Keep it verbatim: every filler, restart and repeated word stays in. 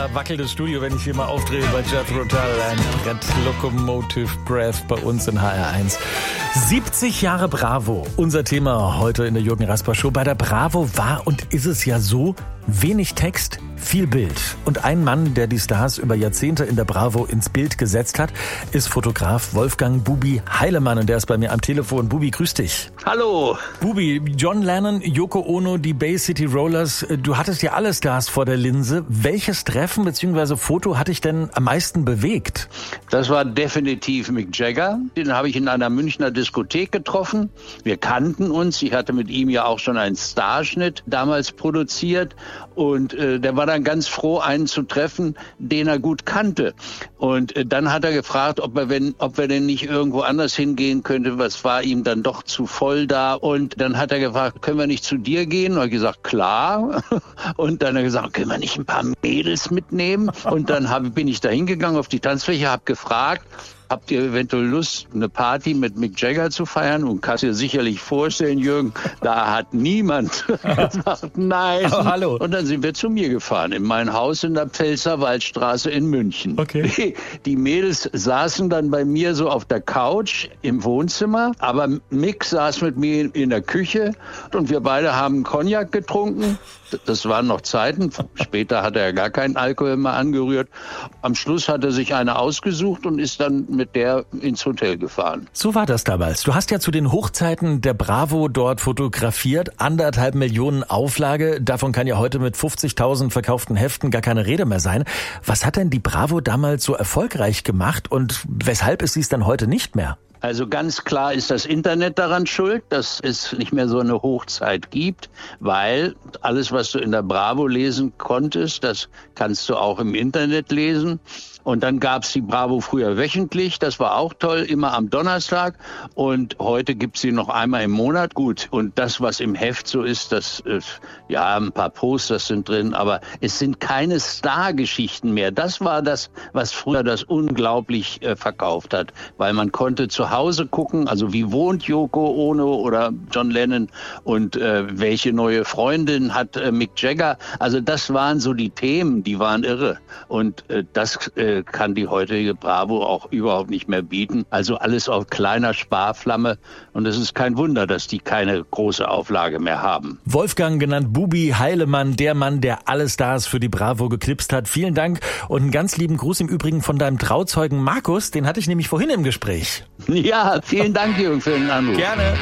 Da wackelt das Studio, wenn ich hier mal aufdrehe bei Jethro Tull. Ein Red Locomotive Breath bei uns in H R eins. siebzig Jahre Bravo. Unser Thema heute in der Jürgen Rasper Show. Bei der Bravo war und ist es ja so, wenig Text, viel Bild. Und ein Mann, der die Stars über Jahrzehnte in der Bravo ins Bild gesetzt hat, ist Fotograf Wolfgang Bubi Heilemann. Und der ist bei mir am Telefon. Bubi, grüß dich. Hallo. Bubi, John Lennon, Yoko Ono, die Bay City Rollers. Du hattest ja alle Stars vor der Linse. Welches Treffen bzw. Foto hat dich denn am meisten bewegt? Das war definitiv Mick Jagger. Den habe ich in einer Münchner Diskothek getroffen. Wir kannten uns. Ich hatte mit ihm ja auch schon einen Starschnitt damals produziert. Und äh, der war dann ganz froh, einen zu treffen, den er gut kannte. Und äh, dann hat er gefragt, ob er, wenn, ob wir denn nicht irgendwo anders hingehen könnte. Was war ihm dann doch zu voll da. Und dann hat er gefragt, können wir nicht zu dir gehen? Und er hat gesagt, klar. Und dann hat er gesagt, können wir nicht ein paar Mädels mitnehmen? Und dann hab, bin ich da hingegangen auf die Tanzfläche, habe gefragt, habt ihr eventuell Lust, eine Party mit Mick Jagger zu feiern? Und kannst dir sicherlich vorstellen, Jürgen, da hat niemand gesagt, nein. Oh, hallo. Und dann sind wir zu mir gefahren, in mein Haus in der Pfälzer Waldstraße in München. Okay. Die, die Mädels saßen dann bei mir so auf der Couch im Wohnzimmer, aber Mick saß mit mir in der Küche und wir beide haben Cognac getrunken. Das waren noch Zeiten. Später hat er gar keinen Alkohol mehr angerührt. Am Schluss hat er sich eine ausgesucht und ist dann mit der ins Hotel gefahren. So war das damals. Du hast ja zu den Hochzeiten der Bravo dort fotografiert. Anderthalb Millionen Auflage. Davon kann ja heute mit fünfzigtausend verkauften Heften gar keine Rede mehr sein. Was hat denn die Bravo damals so erfolgreich gemacht und weshalb ist sie es dann heute nicht mehr? Also ganz klar ist das Internet daran schuld, dass es nicht mehr so eine Hochzeit gibt, weil alles, was du in der Bravo lesen konntest, das kannst du auch im Internet lesen. Und dann gab's die Bravo früher wöchentlich, das war auch toll, immer am Donnerstag. Und heute gibt's sie noch einmal im Monat. Gut, und das, was im Heft so ist, das, ja, ein paar Posters sind drin, aber es sind keine Stargeschichten mehr. Das war das, was früher das unglaublich äh, verkauft hat, weil man konnte zu Hause gucken, also wie wohnt Yoko Ono oder John Lennon und äh, welche neue Freundin hat äh, Mick Jagger. Also das waren so die Themen, die waren irre. Und äh, das äh, kann die heutige Bravo auch überhaupt nicht mehr bieten. Also alles auf kleiner Sparflamme. Und es ist kein Wunder, dass die keine große Auflage mehr haben. Wolfgang, genannt Bubi Heilemann, der Mann, der alle Stars für die Bravo geknipst hat. Vielen Dank und einen ganz lieben Gruß im Übrigen von deinem Trauzeugen Markus. Den hatte ich nämlich vorhin im Gespräch. Ja, vielen Dank, Jürgen, für den Anruf. Gerne.